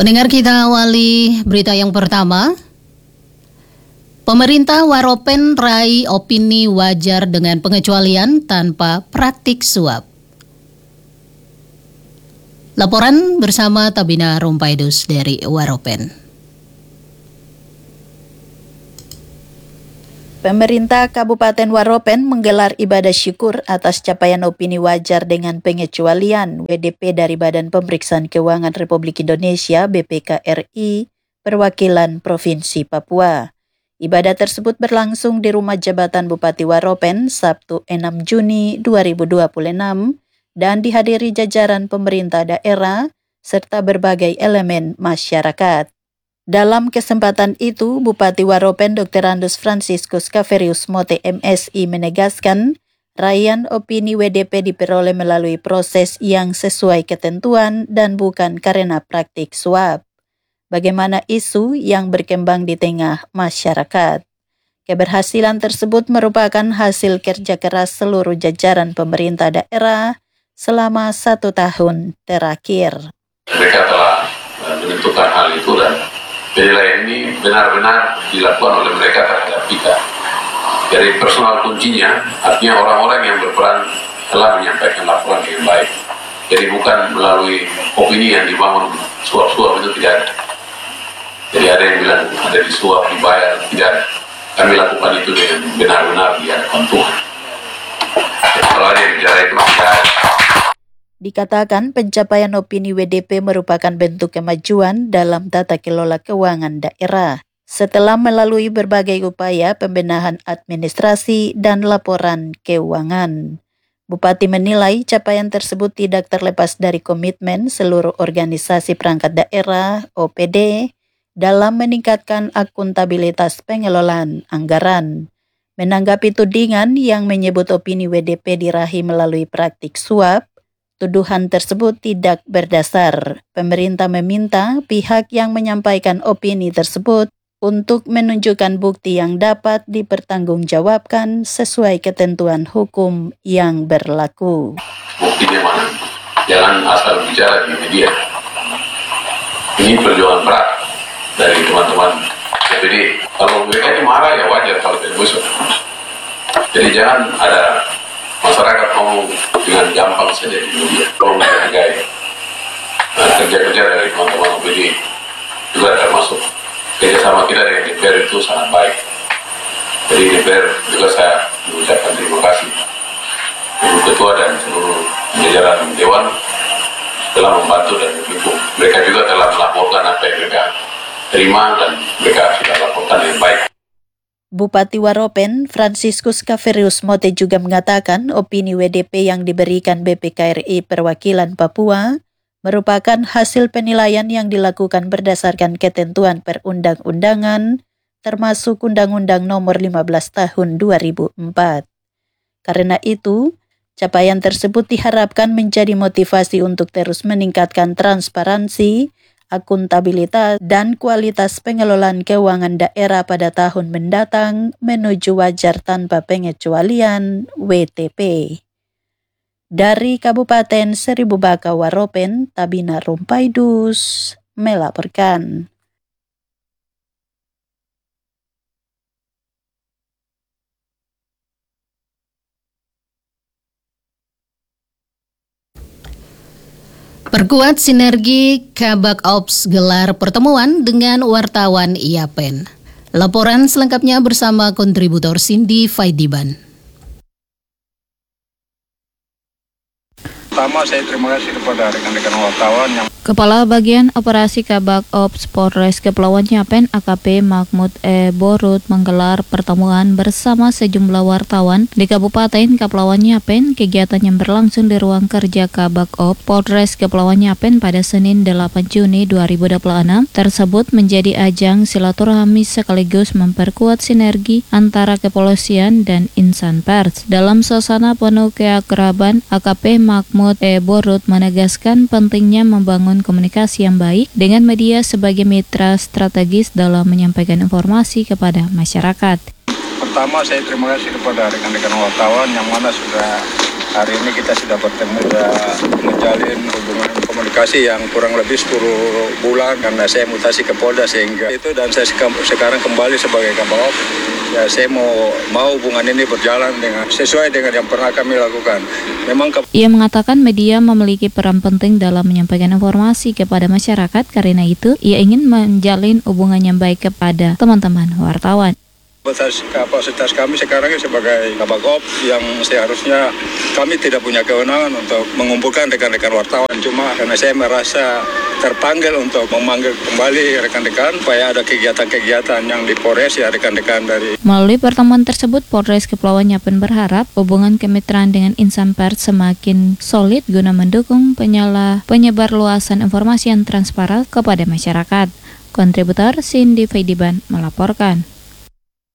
Pendengar, kita awali berita yang pertama. Pemerintah Waropen raih opini wajar dengan pengecualian tanpa praktik suap. Laporan bersama Tabina Rumpaidus dari Waropen. Pemerintah Kabupaten Waropen menggelar ibadah syukur atas capaian opini wajar dengan pengecualian WDP dari Badan Pemeriksaan Keuangan Republik Indonesia BPK-RI perwakilan Provinsi Papua. Ibadah tersebut berlangsung di Rumah Jabatan Bupati Waropen Sabtu 6 Juni 2026 dan dihadiri jajaran pemerintah daerah serta berbagai elemen masyarakat. Dalam kesempatan itu, Bupati Waropen Dr. Andus Franciscus Kaverius Mote MSI menegaskan, raihan opini WDP diperoleh melalui proses yang sesuai ketentuan dan bukan karena praktik suap. Bagaimana isu yang berkembang di tengah masyarakat. Keberhasilan tersebut merupakan hasil kerja keras seluruh jajaran pemerintah daerah selama 1 tahun terakhir. Mereka telah menentukan hal itu dan penilaian ini benar-benar dilakukan oleh mereka terhadap kita. Dari personal kuncinya, artinya orang-orang yang berperan telah menyampaikan laporan dengan baik. Jadi bukan melalui opini yang dibangun suap-suap, itu tidak ada. Jadi ada yang bilang ada disuap, dibayar, tidak ada. Kami lakukan itu dengan benar-benar di hadapan Tuhan. Kalau ada yang bicara itu tidak ada. Dikatakan pencapaian opini WDP merupakan bentuk kemajuan dalam tata kelola keuangan daerah setelah melalui berbagai upaya pembenahan administrasi dan laporan keuangan. Bupati menilai capaian tersebut tidak terlepas dari komitmen seluruh organisasi perangkat daerah OPD dalam meningkatkan akuntabilitas pengelolaan anggaran. Menanggapi tudingan yang menyebut opini WDP diraih melalui praktik suap, tuduhan tersebut tidak berdasar. Pemerintah meminta pihak yang menyampaikan opini tersebut untuk menunjukkan bukti yang dapat dipertanggungjawabkan sesuai ketentuan hukum yang berlaku. Buktinya mana? Jangan asal bicara di media. Ini perjuangan berat dari teman-teman DPD. Kalau mereka ini marah ya wajar kalau tidak busuk. Jadi jangan ada masyarakat ngomong dengan gampang saja di media. Tolong menghargai kerja-kerja dari teman-teman OPD juga termasuk kerjasama kita dengan DPR itu sangat baik. Jadi DPR juga saya mengucapkan terima kasih Ibu Ketua dan seluruh jajaran Dewan telah membantu dan mendukung. Mereka juga telah melaporkan apa yang mereka terima dan mereka sudah laporkan dengan baik. Bupati Waropen, Franciscus Kaverius Mote juga mengatakan opini WDP yang diberikan BPK-RI perwakilan Papua merupakan hasil penilaian yang dilakukan berdasarkan ketentuan perundang-undangan, termasuk Undang-Undang Nomor 15 Tahun 2004. Karena itu, capaian tersebut diharapkan menjadi motivasi untuk terus meningkatkan transparansi, akuntabilitas, dan kualitas pengelolaan keuangan daerah pada tahun mendatang menuju wajar tanpa pengecualian WTP. Dari Kabupaten Seribu Baka Waropen, Tabina Rumpaidus melaporkan. Perkuat sinergi Kabak Ops gelar pertemuan dengan wartawan IAPEN. Laporan selengkapnya bersama kontributor Cindy Faidiban. Pertama, saya terima kasih kepada rekan-rekan wartawan yang Kepala Bagian Operasi Kabak Ops Polres Kepulauan Yapen AKP Mahmud Borut menggelar pertemuan bersama sejumlah wartawan di Kabupaten Kepulauan Yapen. Kegiatan yang berlangsung di ruang kerja Kabak Ops Polres Kepulauan Yapen pada Senin 8 Juni 2026 tersebut menjadi ajang silaturahmi sekaligus memperkuat sinergi antara kepolisian dan insan pers. Dalam suasana penuh keakraban, AKP Mahmud Borut menegaskan pentingnya membangun komunikasi yang baik dengan media sebagai mitra strategis dalam menyampaikan informasi kepada masyarakat. pertama saya terima kasih kepada rekan-rekan wartawan yang mana sudah Hari ini kita sudah bertemu dan menjalin hubungan komunikasi yang kurang lebih 10 bulan karena saya mutasi ke Polda sehingga itu, dan saya sekarang kembali sebagai Kabak Ops. Ya, saya mau hubungan ini berjalan sesuai dengan yang pernah kami lakukan. Ia mengatakan media memiliki peran penting dalam menyampaikan informasi kepada masyarakat, karena itu ia ingin menjalin hubungan yang baik kepada teman-teman wartawan. Kapasitas kami sekarang sebagai Kabak Ops yang seharusnya kami tidak punya kewenangan untuk mengumpulkan rekan-rekan wartawan. Cuma karena saya merasa terpanggil untuk memanggil kembali rekan-rekan supaya ada kegiatan-kegiatan yang di Polres ya rekan-rekan dari. Melalui pertemuan tersebut, Polres Kepulauan Yapen berharap hubungan kemitraan dengan insan pers semakin solid guna mendukung penyebarluasan informasi yang transparan kepada masyarakat. Kontributor Cindy Feidiban melaporkan.